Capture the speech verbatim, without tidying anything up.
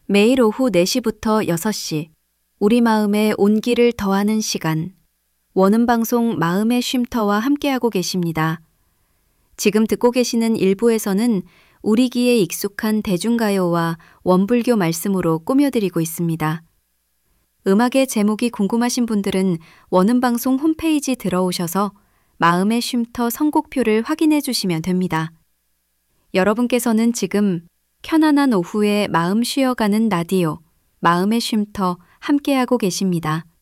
매일 오후 네 시부터 여섯 시, 우리 마음에 온기를 더하는 시간, 원음방송 마음의 쉼터와 함께하고 계십니다. 지금 듣고 계시는 일부에서는 우리 귀에 익숙한 대중가요와 원불교 말씀으로 꾸며드리고 있습니다. 음악의 제목이 궁금하신 분들은 원음방송 홈페이지 들어오셔서 마음의 쉼터 선곡표를 확인해 주시면 됩니다. 여러분께서는 지금 편안한 오후에 마음 쉬어가는 라디오, 마음의 쉼터 함께하고 계십니다.